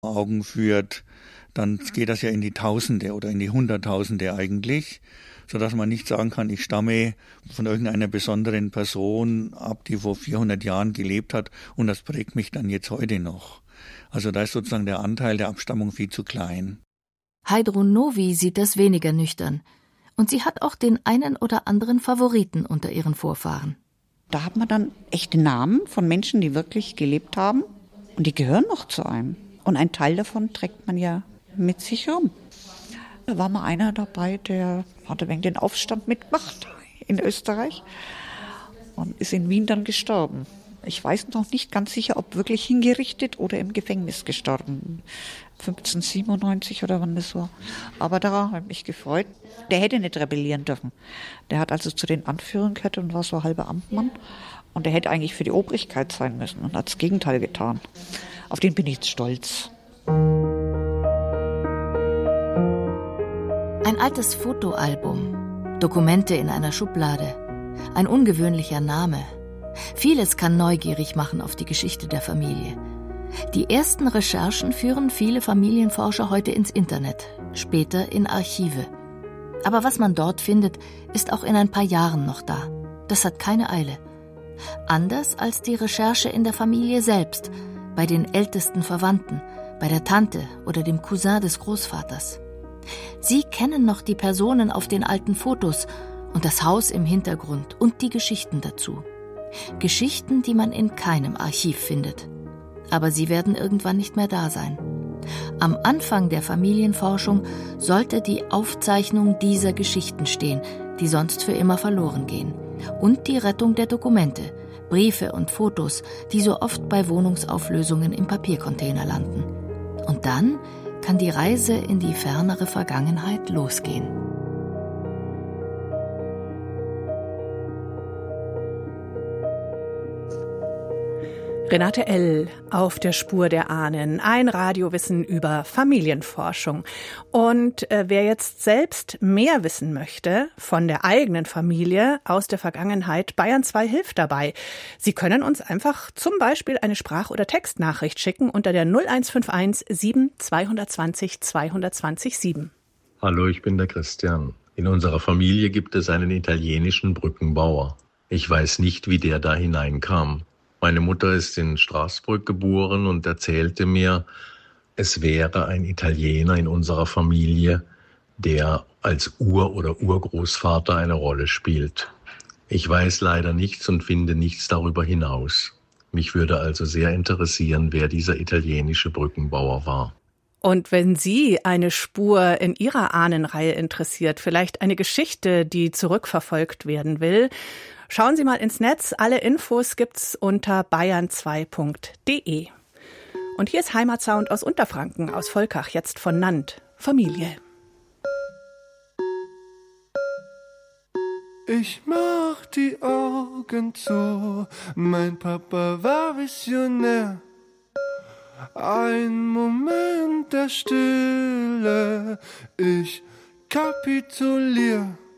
Augen führt, dann geht das ja in die Tausende oder in die Hunderttausende eigentlich, sodass man nicht sagen kann, ich stamme von irgendeiner besonderen Person ab, die vor 400 Jahren gelebt hat und das prägt mich dann jetzt heute noch. Also da ist sozusagen der Anteil der Abstammung viel zu klein. Heidrun Novi sieht das weniger nüchtern. Und sie hat auch den einen oder anderen Favoriten unter ihren Vorfahren. Da hat man dann echte Namen von Menschen, die wirklich gelebt haben. Und die gehören noch zu einem. Und ein Teil davon trägt man ja mit sich rum. Da war mal einer dabei, der hatte wegen den Aufstand mitgemacht in Österreich und ist in Wien dann gestorben. Ich weiß noch nicht ganz sicher, ob wirklich hingerichtet oder im Gefängnis gestorben. 1597 oder wann das war. Aber daran habe ich mich gefreut. Der hätte nicht rebellieren dürfen. Der hat also zu den Anführern gehört und war so halber Amtmann. Und der hätte eigentlich für die Obrigkeit sein müssen und hat das Gegenteil getan. Auf den bin ich jetzt stolz. Ein altes Fotoalbum, Dokumente in einer Schublade, ein ungewöhnlicher Name. Vieles kann neugierig machen auf die Geschichte der Familie. Die ersten Recherchen führen viele Familienforscher heute ins Internet, später in Archive. Aber was man dort findet, ist auch in ein paar Jahren noch da. Das hat keine Eile. Anders als die Recherche in der Familie selbst, bei den ältesten Verwandten, bei der Tante oder dem Cousin des Großvaters. Sie kennen noch die Personen auf den alten Fotos und das Haus im Hintergrund und die Geschichten dazu. Geschichten, die man in keinem Archiv findet. Aber sie werden irgendwann nicht mehr da sein. Am Anfang der Familienforschung sollte die Aufzeichnung dieser Geschichten stehen, die sonst für immer verloren gehen. Und die Rettung der Dokumente, Briefe und Fotos, die so oft bei Wohnungsauflösungen im Papiercontainer landen. Und dann kann die Reise in die fernere Vergangenheit losgehen. Renate L. auf der Spur der Ahnen, ein Radiowissen über Familienforschung. Und wer jetzt selbst mehr wissen möchte von der eigenen Familie aus der Vergangenheit, Bayern 2 hilft dabei. Sie können uns einfach zum Beispiel eine Sprach- oder Textnachricht schicken unter der 0151 7 220 220 7. Hallo, ich bin der Christian. In unserer Familie gibt es einen italienischen Brückenbauer. Ich weiß nicht, wie der da hineinkam. Meine Mutter ist in Straßburg geboren und erzählte mir, es wäre ein Italiener in unserer Familie, der als Ur- oder Urgroßvater eine Rolle spielt. Ich weiß leider nichts und finde nichts darüber hinaus. Mich würde also sehr interessieren, wer dieser italienische Brückenbauer war. Und wenn Sie eine Spur in Ihrer Ahnenreihe interessiert, vielleicht eine Geschichte, die zurückverfolgt werden will, schauen Sie mal ins Netz. Alle Infos gibt's unter bayern2.de. Und hier ist Heimatsound aus Unterfranken, aus Volkach, jetzt von Nandt. Familie. Ich mach die Augen zu, mein Papa war Visionär. Ein Moment der Stille, ich kapitulier.